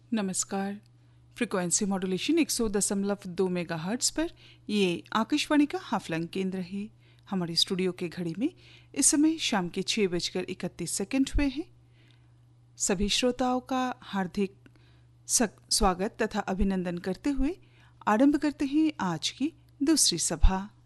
नमस्कार। Frequency modulation 100.2 megahertz पर ये आकाशवाणी का हाफलंग केंद्र है। हमारे स्टूडियो के घड़ी में इस समय शाम के 6:31 हुए हैं। सभी श्रोताओं का हार्दिक स्वागत तथा अभिनंदन करते हुए आरंभ करते हैं आज की दूसरी सभा।